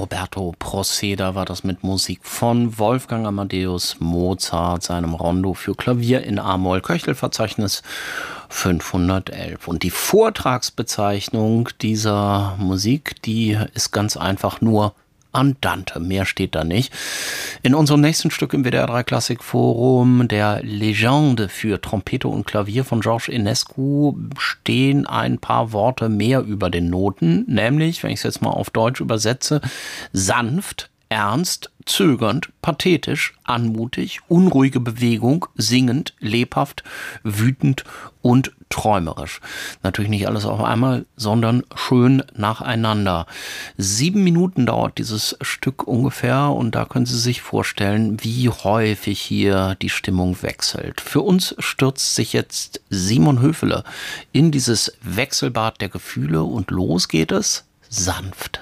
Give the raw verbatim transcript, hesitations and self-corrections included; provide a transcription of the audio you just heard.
Roberto Proceda war das mit Musik von Wolfgang Amadeus Mozart, seinem Rondo für Klavier in A-Moll, Köchelverzeichnis fünfhundertelf. Und die Vortragsbezeichnung dieser Musik, die ist ganz einfach nur Andante, mehr steht da nicht. In unserem nächsten Stück im W D R drei Klassikforum, der Legende für Trompete und Klavier von Georges Enescu, stehen ein paar Worte mehr über den Noten, nämlich, wenn ich es jetzt mal auf Deutsch übersetze, sanft, ernst, zögernd, pathetisch, anmutig, unruhige Bewegung, singend, lebhaft, wütend und träumerisch. Natürlich nicht alles auf einmal, sondern schön nacheinander. Sieben Minuten dauert dieses Stück ungefähr und da können Sie sich vorstellen, wie häufig hier die Stimmung wechselt. Für uns stürzt sich jetzt Simon Höfele in dieses Wechselbad der Gefühle und los geht es sanft.